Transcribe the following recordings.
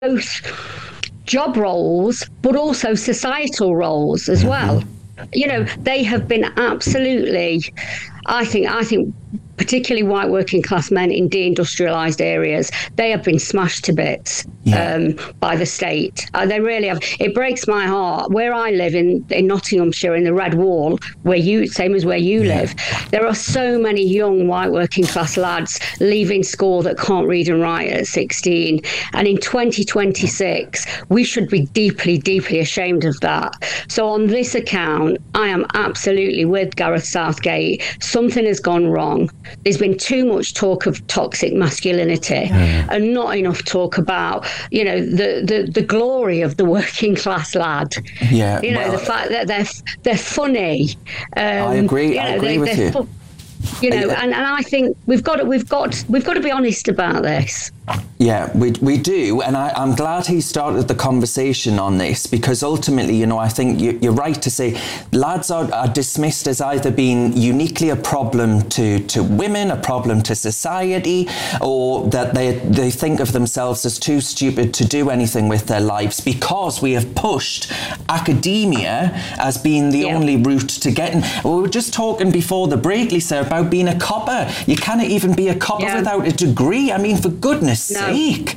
both job roles, but also societal roles as well. You know, they have been absolutely, I think particularly white working class men in deindustrialized areas, they have been smashed to bits by the state. They really have. It breaks my heart. Where I live in Nottinghamshire, in the Red Wall, same as where you live, there are so many young white working class lads leaving school that can't read and write at 16. And in 2026, we should be deeply, deeply ashamed of that. So on this account, I am absolutely with Gareth Southgate. Something has gone wrong. There's been too much talk of toxic masculinity and not enough talk about, you know, the glory of the working class lad. Yeah, you know, the fact that they're funny. I agree. I agree with you. You know, and I think we've got to be honest about this. Yeah, we do, and I'm glad he started the conversation on this, because ultimately, you know, I think you're right to say lads are dismissed as either being uniquely a problem to women, a problem to society, or that they think of themselves as too stupid to do anything with their lives, because we have pushed academia as being the only route to getting. We were just talking before the break, Lisa, about being a copper. You cannot even be a copper without a degree. I mean, for goodness sake.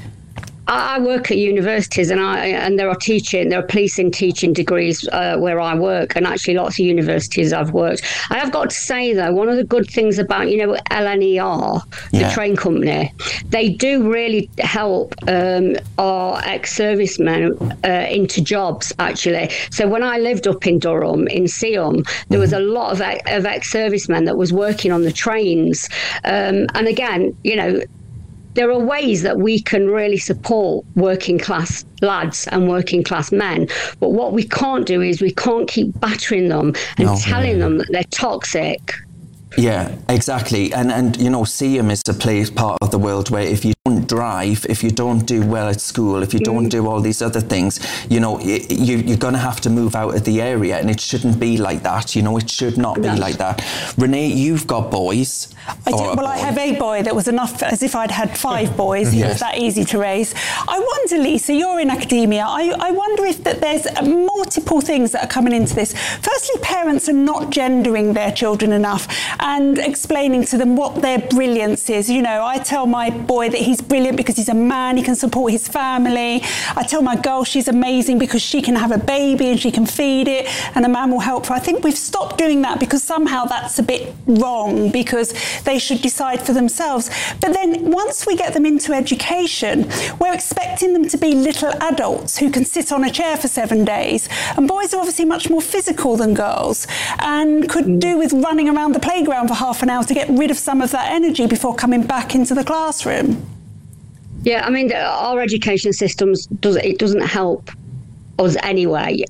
I work at universities, and there are policing teaching degrees where I work, and actually lots of universities I've worked. I have got to say though, one of the good things about, you know, LNER, the train company, they do really help our ex-servicemen into jobs actually. So when I lived up in Durham, in Seaham, there was a lot of ex-servicemen that was working on the trains, and again, you know, there are ways that we can really support working class lads and working class men. But what we can't do is we can't keep battering them and telling them that they're toxic. Yeah, exactly. And you know, Seaham is a part of the world where if you don't drive, if you don't do well at school, if you don't do all these other things, you know, you're going to have to move out of the area, and it shouldn't be like that. You know, it should not be like that. Renee, you've got boys. I have a boy that was enough, as if I'd had 5 boys. He was that easy to raise. I wonder, Lisa, you're in academia. I wonder if there's multiple things that are coming into this. Firstly, parents are not gendering their children enough and explaining to them what their brilliance is. You know, I tell my boy that he's brilliant because he's a man, he can support his family. I tell my girl she's amazing because she can have a baby and she can feed it and a man will help her. I think we've stopped doing that because somehow that's a bit wrong, because they should decide for themselves. But then once we get them into education, we're expecting them to be little adults who can sit on a chair for 7 days. And boys are obviously much more physical than girls and could do with running around the playground for half an hour to get rid of some of that energy before coming back into the classroom. Yeah, I mean, our education systems doesn't help us anyway.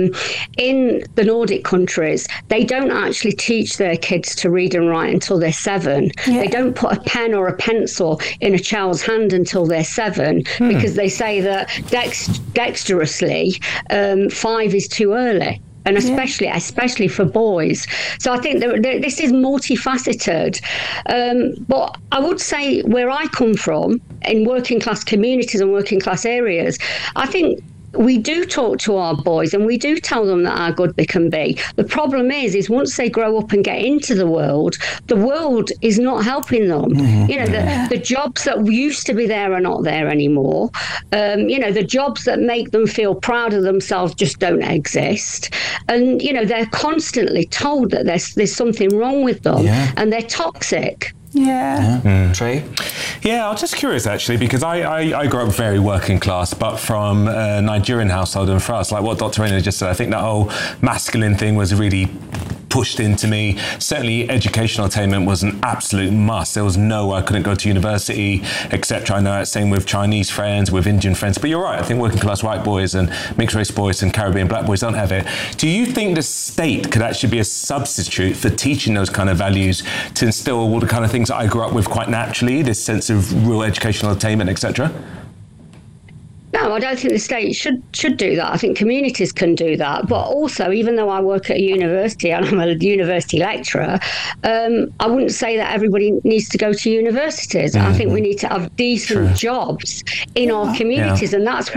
In the Nordic countries, they don't actually teach their kids to read and write until they're 7. They don't put a pen or a pencil in a child's hand until they're 7 because they say that dexterously 5 is too early. And especially for boys. So I think this is multifaceted. But I would say where I come from, in working class communities and working class areas, I think we do talk to our boys and we do tell them that how good they can be. The problem is once they grow up and get into the world is not helping them. You know, the jobs that used to be there are not there anymore. You know, the jobs that make them feel proud of themselves just don't exist. And, you know, they're constantly told that there's something wrong with them and they're toxic. Trey? Yeah, I was just curious actually, because I grew up very working class, but from a Nigerian household in France, like what Dr. Rainer just said. I think that whole masculine thing was really pushed into me. Certainly educational attainment was an absolute must. There was no way I couldn't go to university, etc. I know that's same with Chinese friends, with Indian friends, but you're right. I think working class white boys and mixed race boys and Caribbean black boys don't have it. Do you think the state could actually be a substitute for teaching those kind of values to instill all the kind of things that I grew up with quite naturally, this sense of real educational attainment, etc.? No, I don't think the state should do that. I think communities can do that. But also, even though I work at a university and I'm a university lecturer, I wouldn't say that everybody needs to go to universities. I think we need to have decent jobs in our communities, and that's